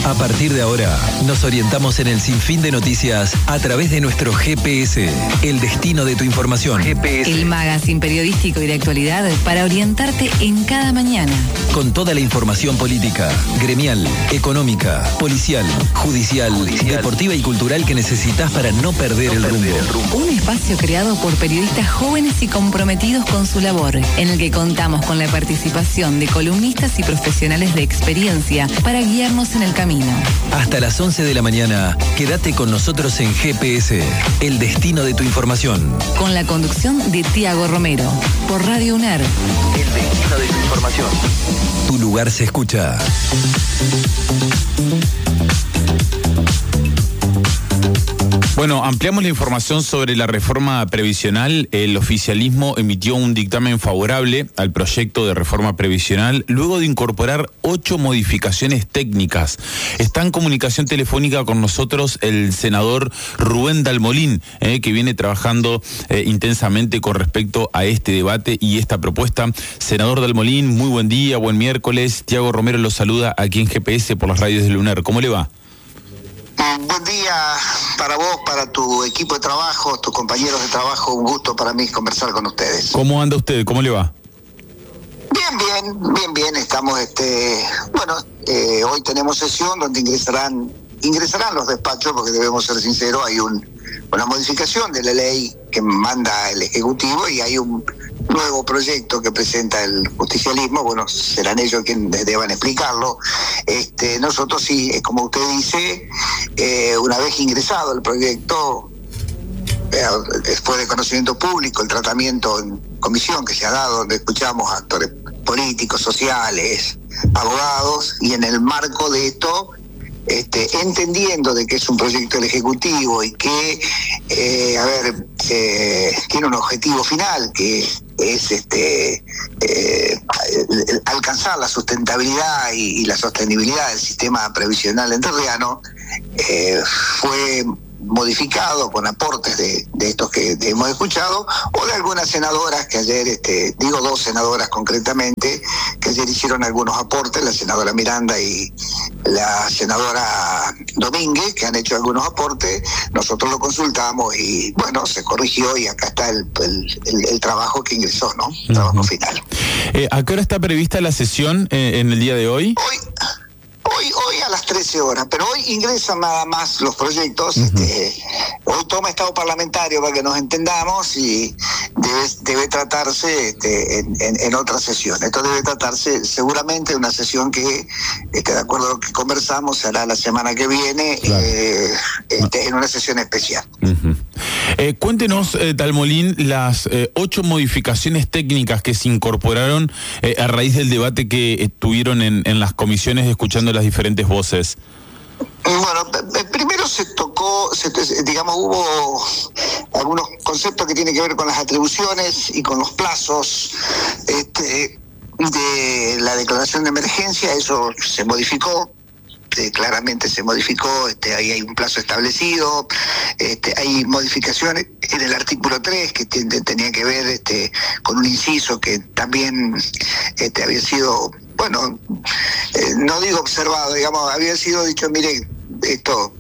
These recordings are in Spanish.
A partir de ahora, nos orientamos en el sinfín de noticias a través de nuestro GPS, el destino de tu información. GPS. El magazine periodístico y de actualidad para orientarte en cada mañana. Con toda la información política, gremial, económica, policial, judicial, deportiva y cultural que necesitas para no perder el rumbo. Un espacio creado por periodistas jóvenes y comprometidos con su labor, en el que contamos con la participación de columnistas y profesionales de experiencia para guiarnos en el camino. Hasta las 11 de la mañana, quédate con nosotros en GPS, el destino de tu información. Con la conducción de Tiago Romero, por Radio UNER. El destino de tu información. Tu lugar se escucha. Bueno, ampliamos la información sobre la reforma previsional. El oficialismo emitió un dictamen favorable al proyecto de reforma previsional luego de incorporar 8 modificaciones técnicas. Está en comunicación telefónica con nosotros el senador Rubén Dalmolín, que viene trabajando intensamente con respecto a este debate y esta propuesta. Senador Dalmolín, muy buen día, buen miércoles. Tiago Romero los saluda aquí en GPS por las radios del UNER. ¿Cómo le va? Buen día para vos, para tu equipo de trabajo, tus compañeros de trabajo. Un gusto para mí conversar con ustedes. ¿Cómo anda usted? ¿Cómo le va? Bien. Estamos, hoy tenemos sesión donde ingresarán los despachos, porque debemos ser sinceros, hay una modificación de la ley que manda el Ejecutivo y hay un nuevo proyecto que presenta el justicialismo. Bueno, serán ellos quienes deban explicarlo. Nosotros sí, como usted dice, una vez ingresado el proyecto, después de conocimiento público, el tratamiento en comisión que se ha dado, donde escuchamos a actores políticos, sociales, abogados, y en el marco de esto, entendiendo de que es un proyecto del Ejecutivo y que, tiene un objetivo final, que es alcanzar la sustentabilidad y la sostenibilidad del sistema previsional entrerriano, fue modificado con aportes de estos que hemos escuchado, o de algunas senadoras que ayer, digo 2 senadoras concretamente, que ayer hicieron algunos aportes, la senadora Miranda y la senadora Domínguez, que han hecho algunos aportes. Nosotros lo consultamos y bueno, se corrigió y acá está el trabajo que ingresó, ¿no? El trabajo final. ¿A qué hora está prevista la sesión en el día de hoy? Hoy a las 13 horas, pero hoy ingresan nada más los proyectos. Hoy toma estado parlamentario para que nos entendamos y debe tratarse en otra sesión. Esto debe tratarse seguramente de una sesión que, de acuerdo a lo que conversamos, será la semana que viene, claro. En una sesión especial. Cuéntenos, Dalmolín, las 8 modificaciones técnicas que se incorporaron a raíz del debate que tuvieron en las comisiones, escuchando las diferentes voces. Bueno, primero se tocó, hubo algunos conceptos que tienen que ver con las atribuciones y con los plazos de la declaración de emergencia. Eso se modificó. Claramente se modificó, ahí hay un plazo establecido, hay modificaciones en el artículo 3 que tenía que ver con un inciso que también había sido, no digo observado, digamos, había sido dicho, mire, esto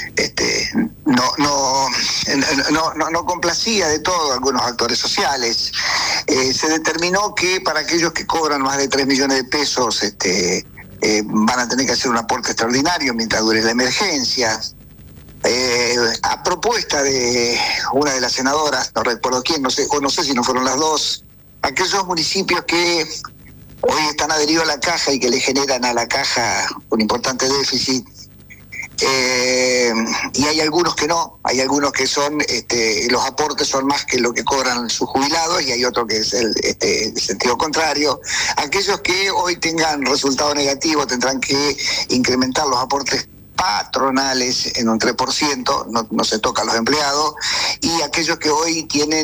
no complacía de todo a algunos actores sociales. Se determinó que para aquellos que cobran más de 3 millones de pesos, van a tener que hacer un aporte extraordinario mientras dure la emergencia. A propuesta de una de las senadoras, no recuerdo quién, no sé si no fueron las 2, aquellos municipios que hoy están adheridos a la caja y que le generan a la caja un importante déficit, y hay algunos que no, hay algunos que son, los aportes son más que lo que cobran sus jubilados, y hay otro que es el sentido contrario. Aquellos que hoy tengan resultado negativo tendrán que incrementar los aportes patronales en un 3%, no se toca a los empleados, y aquellos que hoy tienen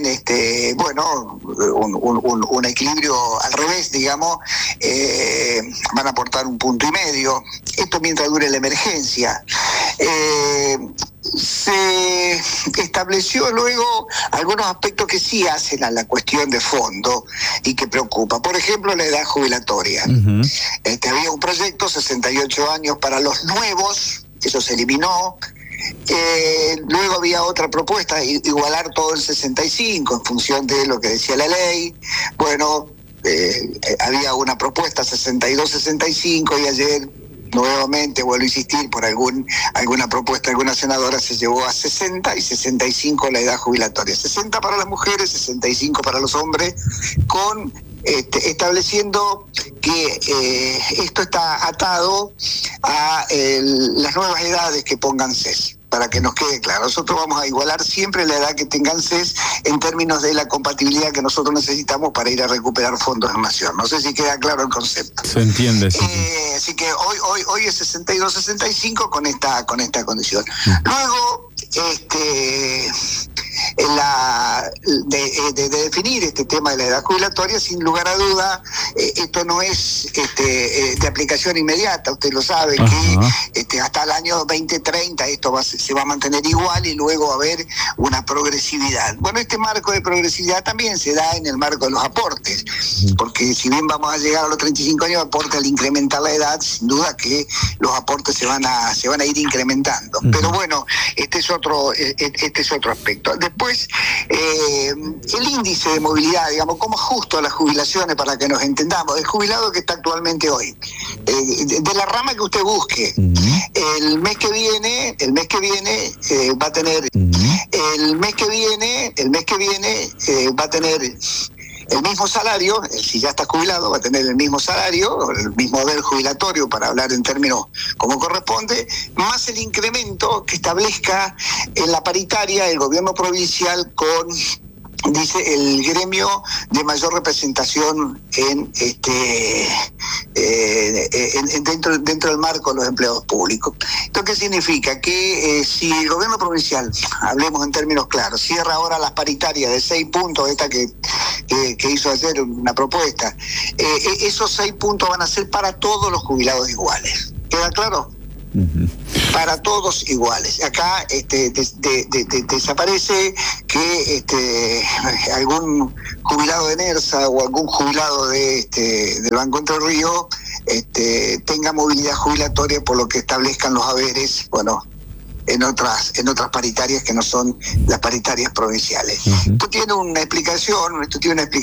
un equilibrio al revés, digamos, van a aportar 1,5 puntos. Esto mientras dure la emergencia. se estableció luego algunos aspectos que sí hacen a la cuestión de fondo y que preocupa. Por ejemplo, la edad jubilatoria. Había un proyecto, 68 años para los nuevos, eso se eliminó. Luego había otra propuesta, igualar todo el 65 en función de lo que decía la ley. Bueno, había una propuesta 62-65 y ayer nuevamente, vuelvo a insistir, por alguna propuesta de alguna senadora se llevó a 60 y 65 la edad jubilatoria. 60 para las mujeres, 65 para los hombres, con estableciendo que esto está atado a las nuevas edades que pongan CES. Para que nos quede claro, nosotros vamos a igualar siempre la edad que tengan CES en términos de la compatibilidad que nosotros necesitamos para ir a recuperar fondos en Nación. No sé si queda claro el concepto. Se entiende. Sí. Así que hoy es 62-65 con esta condición. Luego, de definir este tema de la edad jubilatoria, sin lugar a duda, esto no es de aplicación inmediata. Usted lo sabe, que hasta el año 2030 esto se va a mantener igual y luego va a haber una progresividad. Bueno, este marco de progresividad también se da en el marco de los aportes, porque si bien vamos a llegar a los 35 años, aporte al incrementar la edad, sin duda que los aportes se van a ir incrementando. Pero bueno, este es otro aspecto. Después, el índice de movilidad, digamos, cómo ajusto a las jubilaciones para que nos entendamos. El jubilado que está actualmente hoy, de la rama que usted busque, el mes que viene va a tener, el mes que viene va a tener el mismo salario. Si ya está jubilado va a tener el mismo salario, el mismo haber jubilatorio, para hablar en términos como corresponde, más el incremento que establezca en la paritaria el gobierno provincial con, dice, el gremio de mayor representación dentro del marco de los empleados públicos. ¿Esto qué significa? Que si el gobierno provincial, hablemos en términos claros, cierra ahora las paritarias de 6 puntos, esta que hizo ayer una propuesta, esos 6 puntos van a ser para todos los jubilados iguales. ¿Queda claro? Para todos iguales. Acá desaparece que algún jubilado de NERSA o algún jubilado del Banco Entre Ríos tenga movilidad jubilatoria por lo que establezcan los haberes, bueno, en otras paritarias que no son las paritarias provinciales. Esto tiene una explicación, el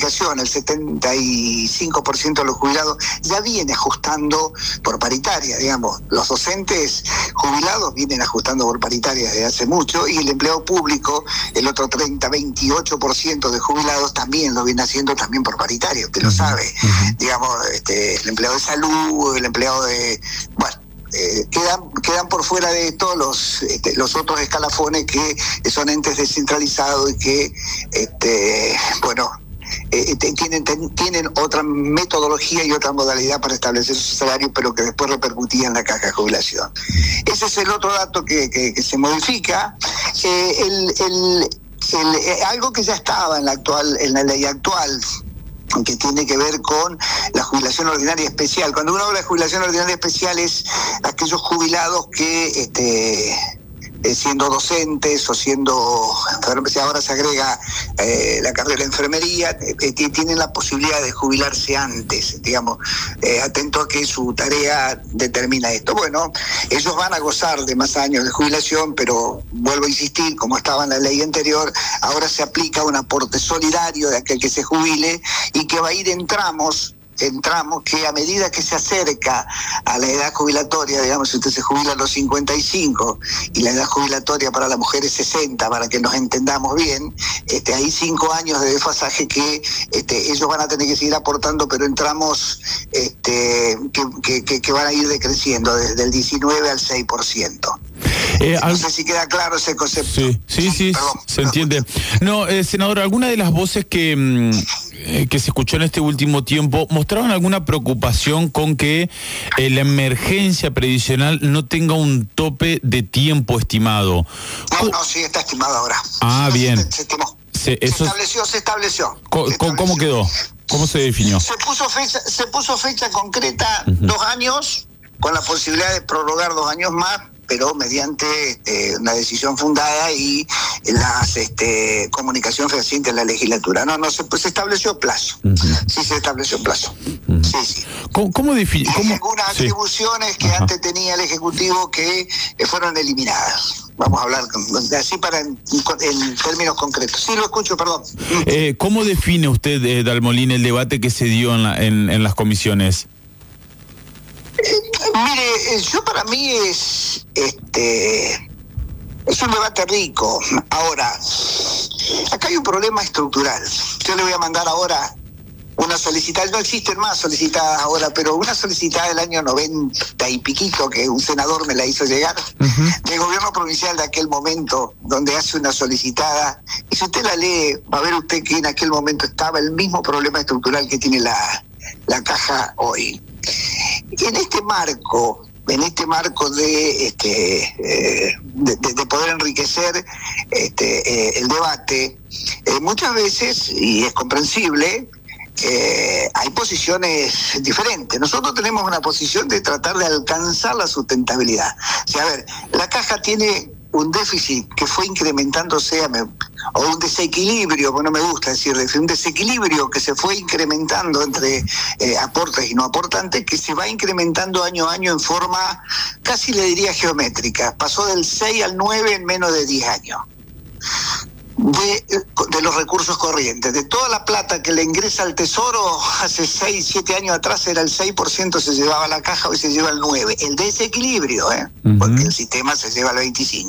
75% de los jubilados ya viene ajustando por paritaria, digamos, los docentes jubilados vienen ajustando por paritaria desde hace mucho, y el empleado público, el otro 28% de jubilados también lo viene haciendo también por paritaria, usted lo sabe, digamos, el empleado de salud, el empleado de, bueno, quedan por fuera de esto los otros escalafones que son entes descentralizados y que tienen otra metodología y otra modalidad para establecer su salario, pero que después repercutía en la caja de jubilación. Ese es el otro dato que se modifica. Algo que ya estaba en la ley actual, que tiene que ver con la jubilación ordinaria especial. Cuando uno habla de jubilación ordinaria especial es aquellos jubilados que siendo docentes o siendo enfermeros, ahora se agrega la carrera de enfermería, tienen la posibilidad de jubilarse antes, digamos, atento a que su tarea determina esto. Bueno, ellos van a gozar de más años de jubilación, pero vuelvo a insistir, como estaba en la ley anterior, ahora se aplica un aporte solidario de aquel que se jubile y que va a ir en tramos que a medida que se acerca a la edad jubilatoria, digamos, si usted se jubila a los 55 y la edad jubilatoria para la mujer es 60, para que nos entendamos bien, hay 5 años de desfasaje que ellos van a tener que seguir aportando, pero en tramos que van a ir decreciendo desde el 19 al 6%. No sé si queda claro ese concepto. Sí, perdón, se entiende. No, senador, alguna de las voces que se escuchó en este último tiempo mostraban alguna preocupación con que la emergencia previsional no tenga un tope de tiempo estimado. No, sí, está estimado ahora. Bien. Se estableció. ¿Cómo quedó? ¿Cómo se definió? Se puso fecha concreta, 2 años, con la posibilidad de prorrogar 2 años más, pero mediante una decisión fundada y las comunicación reciente en la legislatura. No se estableció plazo. Sí se estableció plazo. Sí. ¿Cómo define? Hay algunas atribuciones que antes tenía el Ejecutivo que fueron eliminadas. Vamos a hablar así en términos concretos. Sí, lo escucho, perdón. ¿Cómo define usted, Dalmolín, el debate que se dio en las comisiones? Mire, para mí es un debate rico. Ahora, acá hay un problema estructural. Yo le voy a mandar ahora una solicitada, no existen más solicitadas ahora, pero una solicitada del año 90 y piquito que un senador me la hizo llegar, del gobierno provincial de aquel momento, donde hace una solicitada, y si usted la lee, va a ver usted que en aquel momento estaba el mismo problema estructural que tiene la Caja hoy. En este marco de poder enriquecer el debate, muchas veces, y es comprensible, hay posiciones diferentes. Nosotros tenemos una posición de tratar de alcanzar la sustentabilidad. O sea, a ver, la Caja tiene un déficit que fue incrementándose, o un desequilibrio, bueno, no me gusta decir, un desequilibrio que se fue incrementando entre aportes y no aportantes, que se va incrementando año a año en forma, casi le diría geométrica. Pasó del 6 al 9 en menos de 10 años. De los recursos corrientes, de toda la plata que le ingresa al Tesoro hace 6, 7 años atrás era el 6% se llevaba la Caja, hoy se lleva el 9%. El desequilibrio, porque el sistema se lleva el 25%.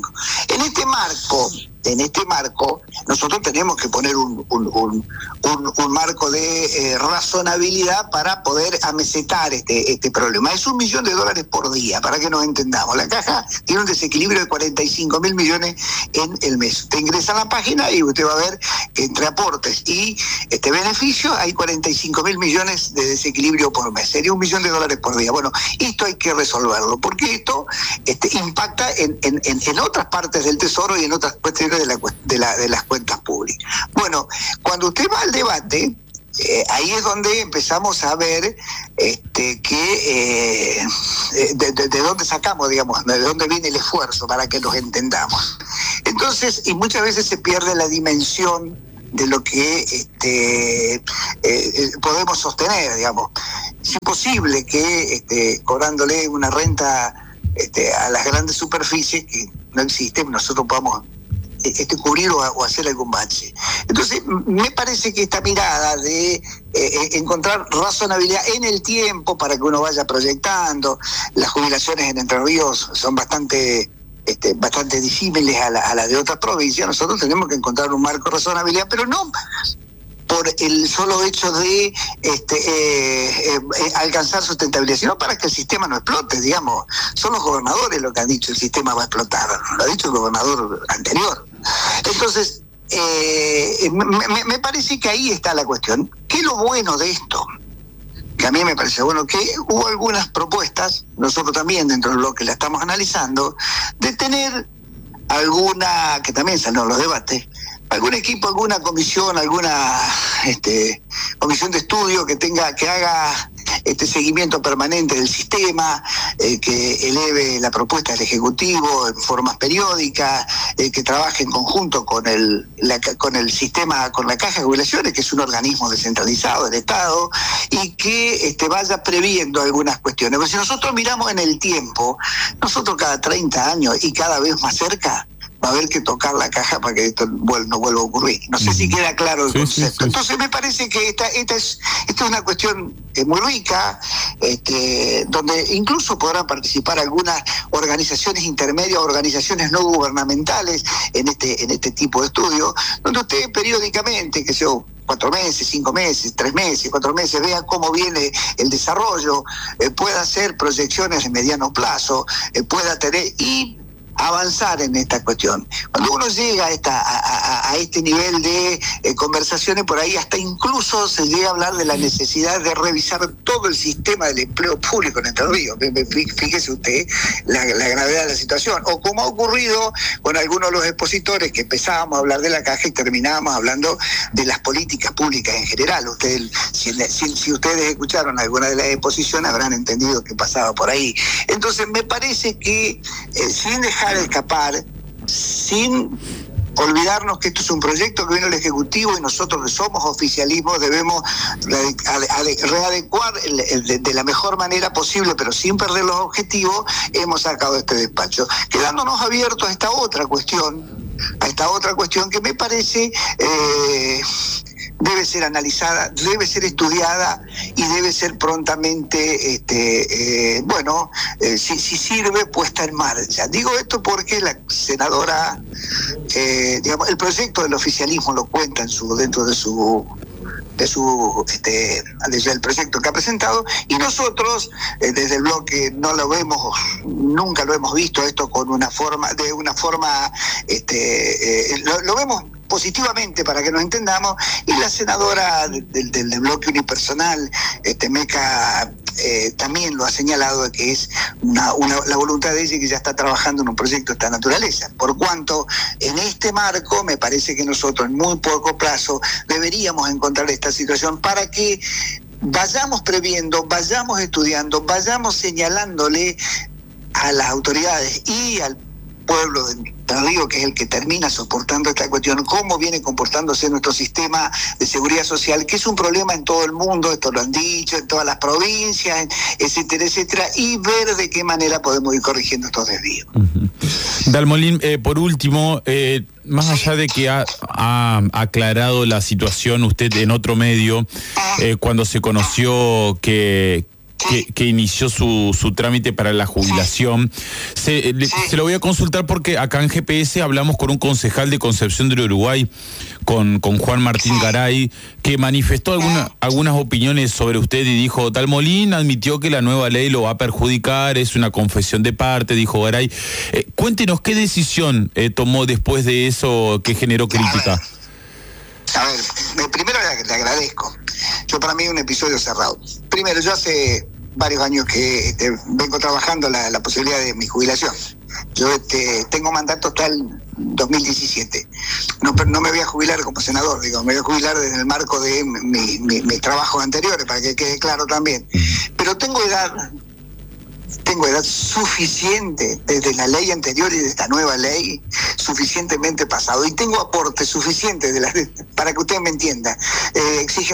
En este marco, nosotros tenemos que poner un marco de razonabilidad para poder amesetar este problema. Es $1 millón por día, para que nos entendamos. La Caja tiene un desequilibrio de 45.000 millones en el mes. Usted ingresa a la página y usted va a ver que entre aportes y beneficio hay 45.000 millones de desequilibrio por mes. Sería $1 millón por día. Bueno, esto hay que resolverlo, porque esto impacta en otras partes del Tesoro y en otras cuestiones de las cuentas públicas. Bueno, cuando usted va al debate, ahí es donde empezamos a ver de dónde sacamos, digamos, de dónde viene el esfuerzo, para que nos entendamos. Entonces, y muchas veces se pierde la dimensión de lo que podemos sostener, digamos. Es imposible que cobrándole una renta a las grandes superficies que no existen, nosotros podamos cubrir o hacer algún bache. Entonces, me parece que esta mirada de encontrar razonabilidad en el tiempo para que uno vaya proyectando, las jubilaciones en Entre Ríos son bastante disímiles a la de otras provincias. Nosotros tenemos que encontrar un marco de razonabilidad, pero no por el solo hecho de alcanzar sustentabilidad, sino para que el sistema no explote, digamos. Son los gobernadores los que han dicho el sistema va a explotar, lo ha dicho el gobernador anterior. Entonces, me parece que ahí está la cuestión. ¿Qué es lo bueno de esto? Que a mí me parece bueno que hubo algunas propuestas, nosotros también dentro del bloque la estamos analizando, de tener alguna, que también salió en los debates, algún equipo, alguna comisión, alguna comisión de estudio que haga seguimiento permanente del sistema, que eleve la propuesta del Ejecutivo en formas periódicas, que trabaje en conjunto con el sistema, con la Caja de Jubilaciones, que es un organismo descentralizado del Estado, y que vaya previendo algunas cuestiones. Porque si nosotros miramos en el tiempo, nosotros cada 30 años y cada vez más cerca, va a haber que tocar la Caja para que esto no vuelva a ocurrir. No sé si queda claro el concepto. Sí. Entonces me parece que esta es una cuestión muy rica, donde incluso podrán participar algunas organizaciones intermedias, organizaciones no gubernamentales en este tipo de estudio, donde usted periódicamente, 4 meses, 5 meses, 3 meses, 4 meses, vea cómo viene el desarrollo, pueda hacer proyecciones de mediano plazo, pueda tener, y avanzar en esta cuestión. Cuando uno llega a este nivel de conversaciones, por ahí hasta incluso se llega a hablar de la necesidad de revisar todo el sistema del empleo público en Entre Ríos. Fíjese usted la gravedad de la situación. O como ha ocurrido con algunos de los expositores, que empezábamos a hablar de la caja y terminábamos hablando de las políticas públicas en general. Si ustedes escucharon alguna de las exposiciones, habrán entendido que pasaba por ahí. Entonces me parece que sin dejar de escapar, sin olvidarnos que esto es un proyecto que vino el Ejecutivo y nosotros que somos oficialismo debemos readecuar de la mejor manera posible, pero sin perder los objetivos, hemos sacado este despacho, quedándonos abiertos a esta otra cuestión que me parece debe ser analizada, debe ser estudiada y debe ser prontamente, si sirve, puesta en marcha. Digo esto porque la senadora, el proyecto del oficialismo lo cuenta dentro del proyecto que ha presentado, y nosotros desde el bloque no lo vemos, nunca lo hemos visto esto lo vemos positivamente, para que nos entendamos, y la senadora del bloque unipersonal, Meca, también lo ha señalado, que es la voluntad de ella, que ya está trabajando en un proyecto de esta naturaleza. Por cuanto en este marco me parece que nosotros en muy poco plazo deberíamos encontrar esta situación para que vayamos previendo, vayamos estudiando, vayamos señalándole a las autoridades y al pueblo de Entre Ríos, que es el que termina soportando esta cuestión, cómo viene comportándose nuestro sistema de seguridad social, que es un problema en todo el mundo, esto lo han dicho, en todas las provincias, etcétera, etcétera, y ver de qué manera podemos ir corrigiendo estos desvíos. Dalmolín, por último, más allá de que ha aclarado la situación usted en otro medio, cuando se conoció que inició su trámite para la jubilación, se lo voy a consultar porque acá en GPS hablamos con un concejal de Concepción del Uruguay, con Juan Martín Garay, que manifestó algunas opiniones sobre usted y dijo: Dalmolín admitió que la nueva ley lo va a perjudicar, es una confesión de parte, dijo Garay. Cuéntenos qué decisión tomó después de eso que generó crítica. A ver, primero le agradezco. Para mí es un episodio cerrado. Primero, yo hace varios años que vengo trabajando la posibilidad de mi jubilación. Yo tengo mandato hasta el 2017. No me voy a jubilar como senador, me voy a jubilar en el marco de mis trabajos anteriores, para que quede claro también. Pero tengo edad suficiente, desde la ley anterior y de esta nueva ley, suficientemente pasado, y tengo aportes suficientes para que usted me entienda. Exigen